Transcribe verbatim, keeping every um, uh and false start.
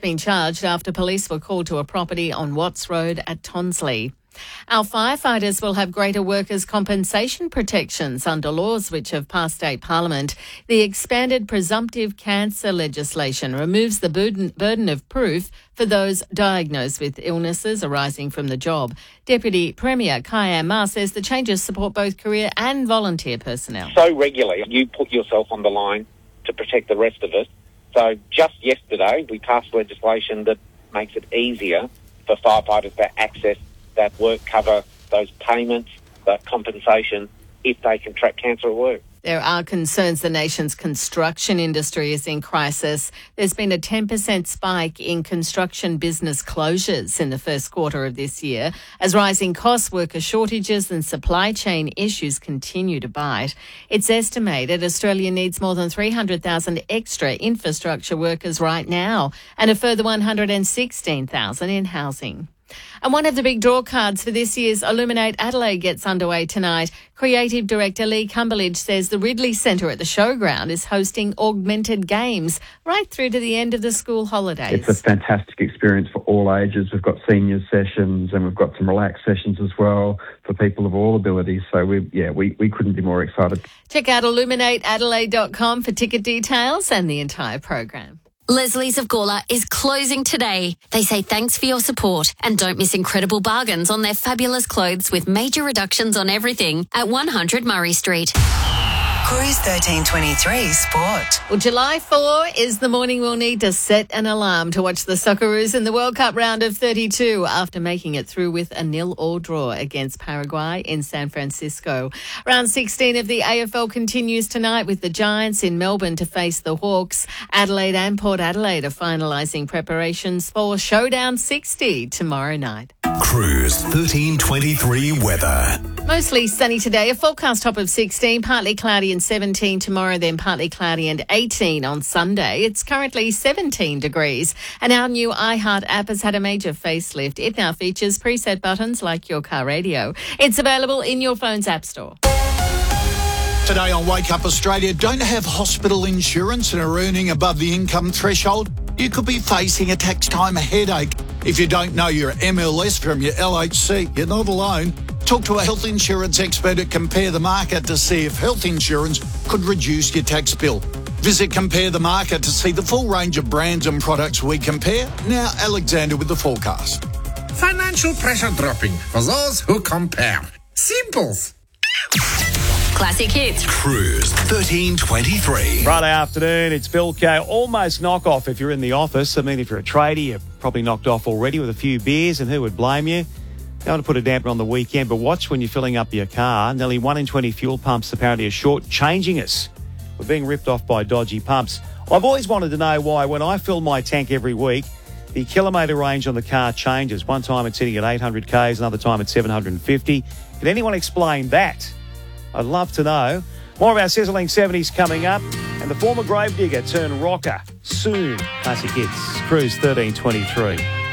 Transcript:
been charged after police were called to a property on Watts Road at Tonsley. Our firefighters will have greater workers' compensation protections under laws which have passed state parliament. The expanded presumptive cancer legislation removes the burden, burden of proof for those diagnosed with illnesses arising from the job. Deputy Premier Kyan Ma says the changes support both career and volunteer personnel. So regularly, you put yourself on the line to protect the rest of us. So just yesterday, we passed legislation that makes it easier for firefighters to access that work cover, those payments, that compensation, if they contract cancer at work. There are concerns the nation's construction industry is in crisis. There's been a ten percent spike in construction business closures in the first quarter of this year as rising costs, worker shortages and supply chain issues continue to bite. It's estimated Australia needs more than three hundred thousand extra infrastructure workers right now and a further one hundred sixteen thousand in housing. And one of the big draw cards for this year's Illuminate Adelaide gets underway tonight. Creative Director Lee Cumberledge says the Ridley Centre at the Showground is hosting augmented games right through to the end of the school holidays. It's a fantastic experience for all ages. We've got senior sessions and we've got some relaxed sessions as well for people of all abilities. So, we yeah, we, we couldn't be more excited. Check out illuminate adelaide dot com for ticket details and the entire program. Leslie's of Gawler is closing today. They say thanks for your support and don't miss incredible bargains on their fabulous clothes with major reductions on everything at one hundred Murray Street. Cruise thirteen twenty-three Sport. Well, July fourth is the morning we'll need to set an alarm to watch the Socceroos in the World Cup round of thirty-two after making it through with a nil-all draw against Paraguay in San Francisco. Round sixteen of the A F L continues tonight with the Giants in Melbourne to face the Hawks. Adelaide and Port Adelaide are finalising preparations for Showdown sixty tomorrow night. Cruise thirteen twenty-three weather. Mostly sunny today, a forecast top of sixteen, partly cloudy and seventeen tomorrow, then partly cloudy and eighteen on Sunday. It's currently seventeen degrees. And our new iHeart app has had a major facelift. It now features preset buttons like your car radio. It's available in your phone's app store. Today on Wake Up Australia, don't have hospital insurance and are earning above the income threshold? You could be facing a tax time headache. If you don't know your M L S from your L H C, you're not alone. Talk to a health insurance expert at Compare the Market to see if health insurance could reduce your tax bill. Visit Compare the Market to see the full range of brands and products we compare. Now, Alexander with the forecast. Financial pressure dropping for those who compare. Simples. Classic hits. Cruise thirteen twenty-three. Friday afternoon, it's Bill K. Almost knock off if you're in the office. I mean, if you're a tradie, you're probably knocked off already with a few beers, and who would blame you? Don't want to put a damper on the weekend, but watch when you're filling up your car. Nearly one in twenty fuel pumps apparently are short-changing us. We're being ripped off by dodgy pumps. I've always wanted to know why when I fill my tank every week, the kilometre range on the car changes. One time it's sitting at eight hundred kays, another time it's seven hundred fifty. Can anyone explain that? I'd love to know. More of our sizzling seventies coming up. And the former gravedigger turned rocker soon. Classic hits. Cruise thirteen twenty-three.